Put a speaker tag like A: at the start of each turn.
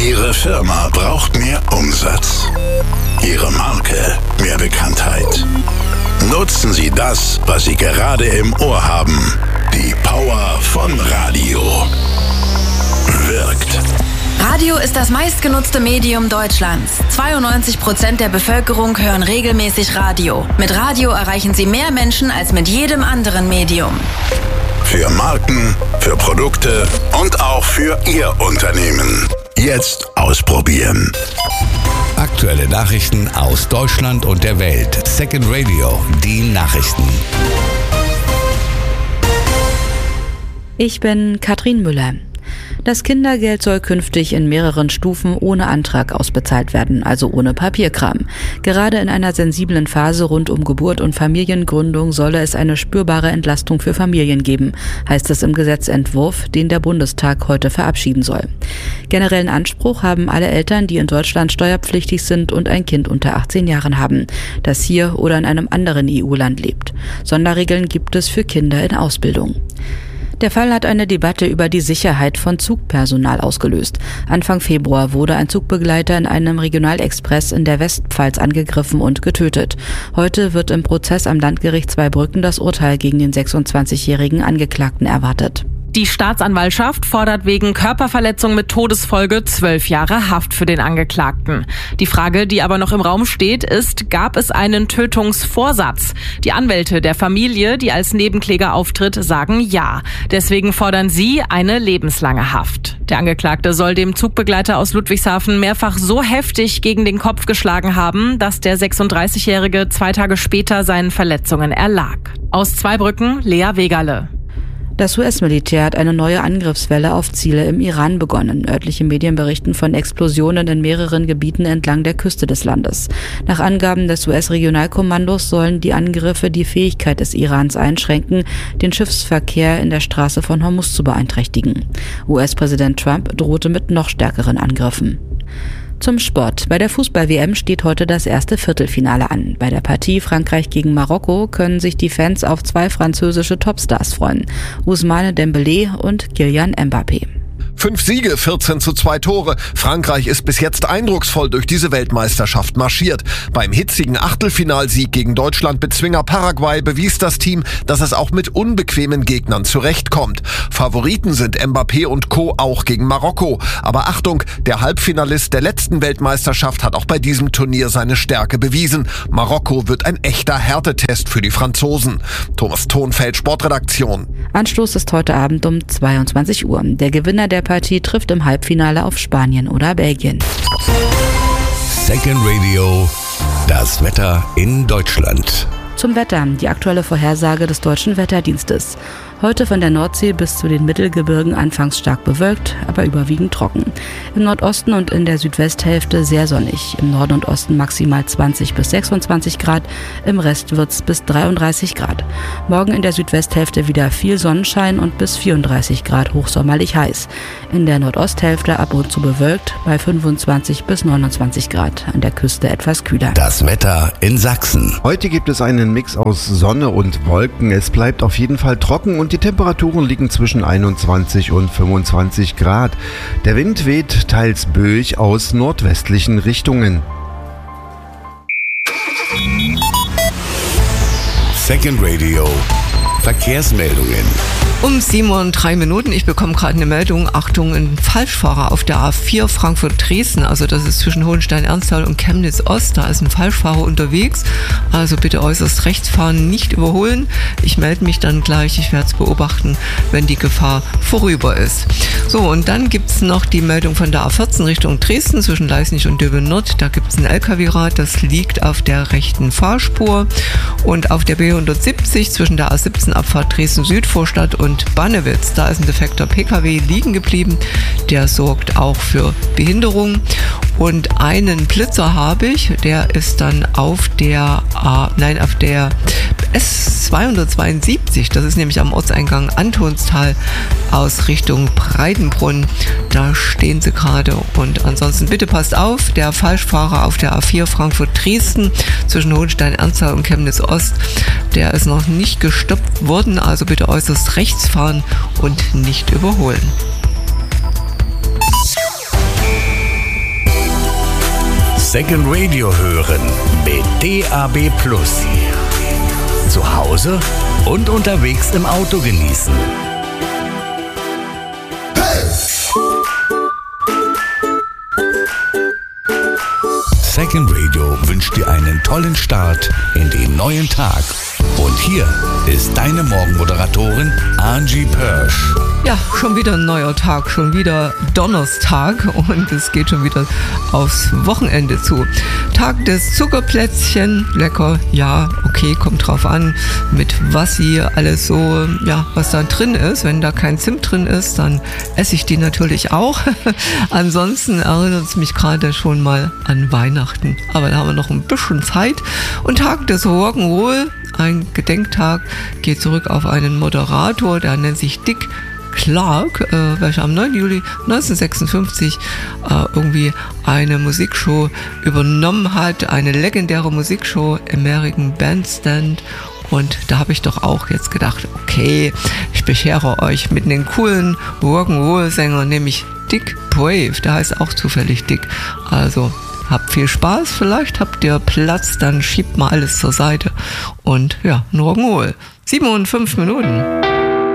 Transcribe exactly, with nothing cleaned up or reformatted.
A: Ihre Firma braucht mehr Umsatz. Ihre Marke mehr Bekanntheit. Nutzen Sie das, was Sie gerade im Ohr haben. Die Power von Radio. Wirkt.
B: Radio ist das meistgenutzte Medium Deutschlands. zweiundneunzig Prozent der Bevölkerung hören regelmäßig Radio. Mit Radio erreichen Sie mehr Menschen als mit jedem anderen Medium.
A: Für Marken, für Produkte und auch für Ihr Unternehmen. Jetzt ausprobieren.
C: Aktuelle Nachrichten aus Deutschland und der Welt. Second Radio, die Nachrichten.
D: Ich bin Katrin Müller. Das Kindergeld soll künftig in mehreren Stufen ohne Antrag ausbezahlt werden, also ohne Papierkram. Gerade in einer sensiblen Phase rund um Geburt und Familiengründung solle es eine spürbare Entlastung für Familien geben, heißt es im Gesetzentwurf, den der Bundestag heute verabschieden soll. Generellen Anspruch haben alle Eltern, die in Deutschland steuerpflichtig sind und ein Kind unter achtzehn Jahren haben, das hier oder in einem anderen E U-Land lebt. Sonderregeln gibt es für Kinder in Ausbildung. Der Fall hat eine Debatte über die Sicherheit von Zugpersonal ausgelöst. Anfang Februar wurde ein Zugbegleiter in einem Regionalexpress in der Westpfalz angegriffen und getötet. Heute wird im Prozess am Landgericht Zweibrücken das Urteil gegen den sechsundzwanzigjährigen Angeklagten erwartet.
E: Die Staatsanwaltschaft fordert wegen Körperverletzung mit Todesfolge zwölf Jahre Haft für den Angeklagten. Die Frage, die aber noch im Raum steht, ist, gab es einen Tötungsvorsatz? Die Anwälte der Familie, die als Nebenkläger auftritt, sagen ja. Deswegen fordern sie eine lebenslange Haft. Der Angeklagte soll dem Zugbegleiter aus Ludwigshafen mehrfach so heftig gegen den Kopf geschlagen haben, dass der sechsunddreißigjährige zwei Tage später seinen Verletzungen erlag. Aus Zweibrücken, Lea Wegerle.
D: Das U S-Militär hat eine neue Angriffswelle auf Ziele im Iran begonnen. Örtliche Medien berichten von Explosionen in mehreren Gebieten entlang der Küste des Landes. Nach Angaben des U S-Regionalkommandos sollen die Angriffe die Fähigkeit des Irans einschränken, den Schiffsverkehr in der Straße von Hormuz zu beeinträchtigen. U S-Präsident Trump drohte mit noch stärkeren Angriffen. Zum Sport. Bei der Fußball-W M steht heute das erste Viertelfinale an. Bei der Partie Frankreich gegen Marokko können sich die Fans auf zwei französische Topstars freuen. Ousmane Dembélé und Kylian Mbappé.
F: Fünf Siege, vierzehn zu zwei Tore. Frankreich ist bis jetzt eindrucksvoll durch diese Weltmeisterschaft marschiert. Beim hitzigen Achtelfinalsieg gegen Deutschland Bezwinger Paraguay bewies das Team, dass es auch mit unbequemen Gegnern zurechtkommt. Favoriten sind Mbappé und Co. auch gegen Marokko. Aber Achtung, der Halbfinalist der letzten Weltmeisterschaft hat auch bei diesem Turnier seine Stärke bewiesen. Marokko wird ein echter Härtetest für die Franzosen. Thomas Thonfeld, Sportredaktion.
D: Anstoß ist heute Abend um zweiundzwanzig Uhr. Der Gewinner der Partie trifft im Halbfinale auf Spanien oder Belgien.
C: Second Radio, das Wetter in Deutschland.
D: Zum Wetter, die aktuelle Vorhersage des Deutschen Wetterdienstes. Heute von der Nordsee bis zu den Mittelgebirgen anfangs stark bewölkt, aber überwiegend trocken. Im Nordosten und in der Südwesthälfte sehr sonnig. Im Norden und Osten maximal zwanzig bis sechsundzwanzig Grad, im Rest wird's bis dreiunddreißig Grad. Morgen in der Südwesthälfte wieder viel Sonnenschein und bis vierunddreißig Grad hochsommerlich heiß. In der Nordosthälfte ab und zu bewölkt bei fünfundzwanzig bis neunundzwanzig Grad. An der Küste etwas kühler.
C: Das Wetter in Sachsen.
G: Heute gibt es einen Mix aus Sonne und Wolken. Es bleibt auf jeden Fall trocken und die Temperaturen liegen zwischen einundzwanzig und fünfundzwanzig Grad. Der Wind weht teils böig aus nordwestlichen Richtungen.
C: Second Radio, Verkehrsmeldungen.
H: Um sieben Uhr und drei Minuten, ich bekomme gerade eine Meldung, Achtung, ein Falschfahrer auf der A vier Frankfurt-Dresden, also das ist zwischen Hohenstein-Ernsthal und Chemnitz-Ost, da ist ein Falschfahrer unterwegs, also bitte äußerst rechts fahren, nicht überholen. Ich melde mich dann gleich, ich werde es beobachten, wenn die Gefahr vorüber ist. So, und dann gibt es noch die Meldung von der A vierzehn Richtung Dresden, zwischen Leisnig und Döbeln-Nord, da gibt es ein L K W-Rad, das liegt auf der rechten Fahrspur, und auf der B hundertsiebzig zwischen der A siebzehn Abfahrt Dresden-Südvorstadt und Bannewitz, da ist ein defekter P K W liegen geblieben, der sorgt auch für Behinderung. Und einen Blitzer habe ich, der ist dann auf der A, nein, auf der S zweihundertzweiundsiebzig, das ist nämlich am Ortseingang Antonstal aus Richtung Breitenbrunn. Da stehen sie gerade, und ansonsten bitte passt auf, der Falschfahrer auf der A vier Frankfurt-Dresden zwischen Hohenstein-Ernsthal und Chemnitz-Ost, der ist noch nicht gestoppt worden, also bitte äußerst rechts fahren. fahren. fahren. und nicht überholen.
C: Second Radio hören mit D A B Plus. Zu Hause und unterwegs im Auto genießen. Second Radio wünscht dir einen tollen Start in den neuen Tag. Und hier ist deine Morgenmoderatorin Angie Pörsch.
H: Ja, schon wieder ein neuer Tag, schon wieder Donnerstag und es geht schon wieder aufs Wochenende zu. Tag des Zuckerplätzchen, lecker, ja, okay, kommt drauf an, mit was sie alles so, ja, was da drin ist. Wenn da kein Zimt drin ist, dann esse ich die natürlich auch. Ansonsten erinnert es mich gerade schon mal an Weihnachten. Aber da haben wir noch ein bisschen Zeit. Und Tag des Rock'n'Roll, ein Gedenktag, geht zurück auf einen Moderator, der nennt sich Dick Clark, äh, welcher am neunten Juli neunzehnhundertsechsundfünfzig äh, irgendwie eine Musikshow übernommen hat, eine legendäre Musikshow, American Bandstand. Und da habe ich doch auch jetzt gedacht, okay, ich beschere euch mit einem coolen Rock'n'Roll-Sänger, nämlich Dick Brave, der heißt auch zufällig Dick. Also habt viel Spaß, vielleicht habt ihr Platz, dann schiebt mal alles zur Seite und ja, ein Rock'n'Roll. sieben und fünf Minuten.